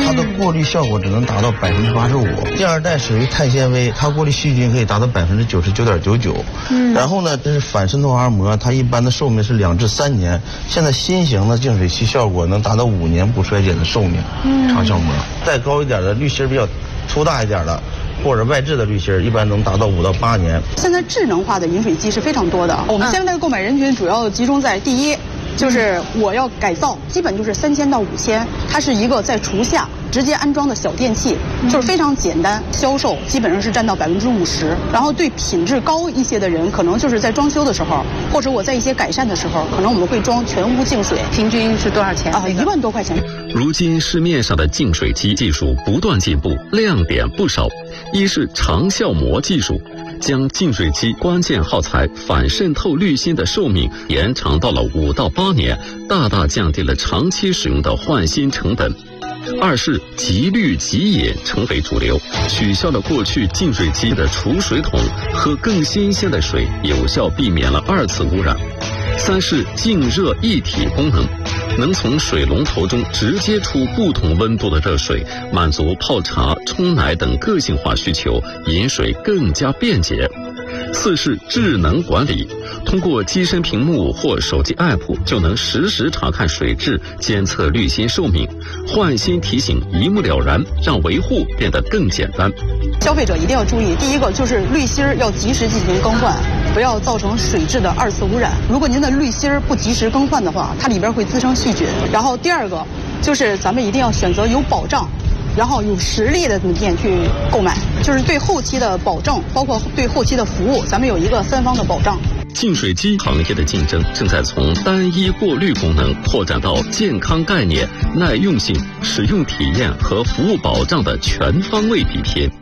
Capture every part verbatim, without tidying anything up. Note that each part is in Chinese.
它的过滤效果只能达到百分之八十五。第二代属于碳纤维，它过滤细菌可以达到百分之九十九点九九。嗯，然后呢，这是反渗透滑膜，它一般的寿命是两至三年。现在新型的净水器效果能达到五年不衰减的寿命，嗯，长效膜。再高一点的滤芯比较粗大一点的，或者外置的滤芯，一般能达到五到八年。 现在智能化的饮水机是非常多的，我们现在的购买人群主要集中在第一。就是我要改造，基本就是三千到五千，它是一个在厨下直接安装的小电器，就是非常简单，销售基本上是占到百分之五十。然后对品质高一些的人，可能就是在装修的时候，或者我在一些改善的时候，可能我们会装全屋净水，平均是多少钱啊？一万多块钱。 如今市面上的净水机技术不断进步，亮点不少。一是长效膜技术，将净水机关键耗材反渗透滤芯的寿命延长到了五到八年，大大降低了长期使用的换芯成本。二是即滤即饮成为主流，取消了过去净水机的储水桶，喝更新鲜的水，有效避免了二次污染。三是静热一体功能，能从水龙头中直接出不同温度的热水，满足泡茶、冲奶等个性化需求，饮水更加便捷。四是智能管理，通过机身屏幕或手机 app 就能实时查看水质，监测滤芯寿命，换芯提醒一目了然，让维护变得更简单。 消费者一定要注意，第一个就是滤芯要及时进行更换，不要造成水质的二次污染。如果您的滤芯不及时更换的话，它里边会滋生细菌。然后第二个就是咱们一定要选择有保障，然后有实力的店去购买，就是对后期的保证，包括对后期的服务，咱们有一个三方的保障。 净水机行业的竞争正在从单一过滤功能扩展到健康概念、耐用性、使用体验和服务保障的全方位比拼。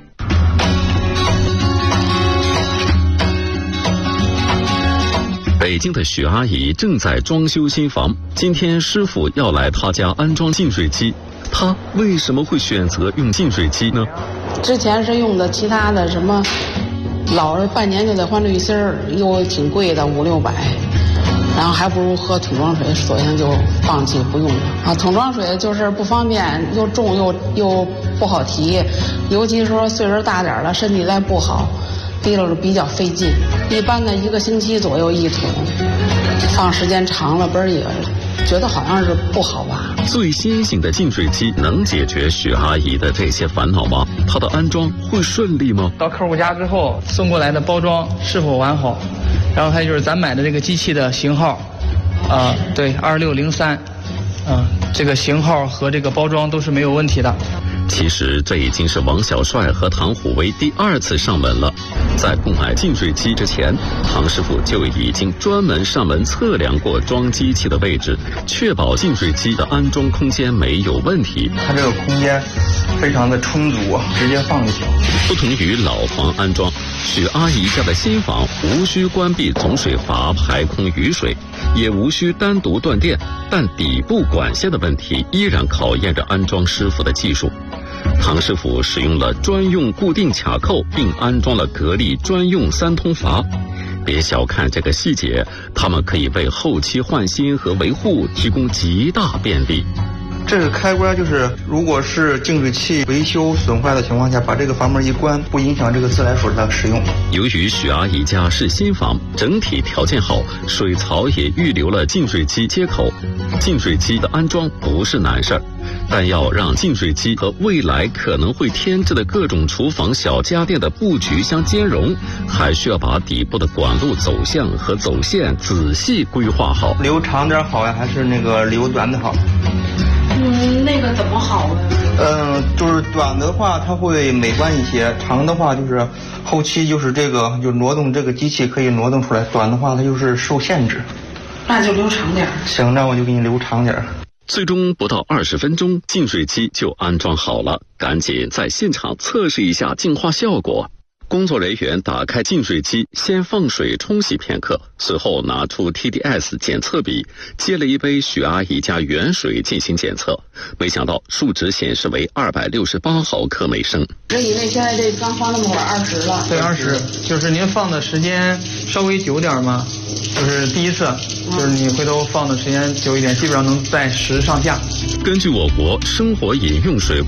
北京的许阿姨正在装修新房，今天师傅要来她家安装净水机。她为什么会选择用净水机呢？ 之前是用的其他的什么，老是半年就得换滤芯儿，又挺贵的，五六百，然后还不如喝桶装水，索性就放弃不用了啊。桶装水就是不方便，又重又又不好提，尤其是说岁数大点了，身体再不好，提溜着比较费劲。一般的一个星期左右一桶，放时间长了不是也觉得好像是不好吧。 最新型的净水机能解决许阿姨的这些烦恼吗？它的安装会顺利吗？ 到客户家之后，送过来的包装是否完好，然后还有就是咱买的这个机器的型号，啊、呃，对，二六零三，嗯，这个型号和这个包装都是没有问题的。 其实这已经是王小帅和唐虎威第二次上门了。在购买净水机之前，唐师傅就已经专门上门测量过装机器的位置，确保净水机的安装空间没有问题。 它这个空间非常的充足，直接放就行。 不同于老房安装，许阿姨家的新房无需关闭总水阀排空雨水，也无需单独断电，但底部管线的问题依然考验着安装师傅的技术。唐师傅使用了专用固定卡扣，并安装了格力专用三通阀。别小看这个细节，它们可以为后期换芯和维护提供极大便利。 这个开关就是，如果是净水器维修损坏的情况下，把这个阀门一关，不影响这个自来水的使用。 由于许阿姨家是新房，整体条件好，水槽也预留了净水机接口。净水机的安装不是难事儿，但要让净水机和未来可能会添置的各种厨房小家电的布局相兼容，还需要把底部的管路走向和走线仔细规划好。 留长点好呀，还是那个留短的好？ 嗯，那个怎么好呢？ 嗯，就是短的话它会美观一些，长的话就是后期就是这个就挪动这个机器可以挪动出来，短的话它就是受限制。 那就留长点。 行，那我就给你留长点。 最终不到二十分钟，净水机就安装好了，赶紧在现场测试一下净化效果。工作人员打开净水机，先放水冲洗片刻，随后拿出 T D S 检测笔，接了一杯许阿姨家原水进行检测，没想到数值显示为二百六十八毫克每升。 这你那现在这刚放那么会儿二十了？ 对，二十，就是您放的时间稍微久点嘛，就是第一次，就是你回头放的时间久一点，基本上能在十上下。 根据我国生活饮用水